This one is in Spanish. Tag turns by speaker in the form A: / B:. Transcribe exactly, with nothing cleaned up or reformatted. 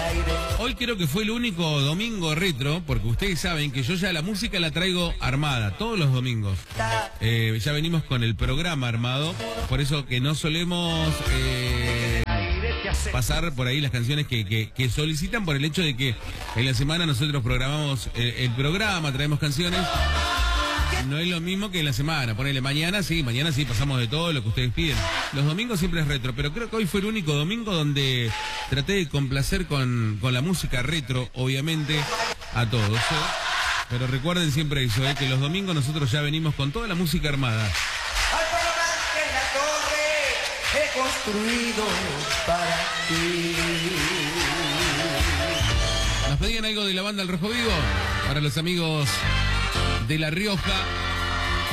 A: Hoy creo que fue el único domingo retro, porque ustedes saben que yo ya la música la traigo armada, todos los domingos. Eh, ya venimos con el programa armado, por eso que no solemos eh, pasar por ahí las canciones que, que, que solicitan, por el hecho de que en la semana nosotros programamos el, el programa, traemos canciones. No es lo mismo que en la semana. Ponele mañana, sí, mañana sí pasamos de todo lo que ustedes piden. Los domingos siempre es retro, pero creo que hoy fue el único domingo donde traté de complacer con, con la música retro, obviamente, a todos. ¿eh? Pero recuerden siempre eso, ¿eh? que los domingos nosotros ya venimos con toda la música armada.
B: Al panorama que en la torre he construido para ti.
A: ¿Nos pedían algo de la banda El Rojo Vivo? Para los amigos de La Rioja.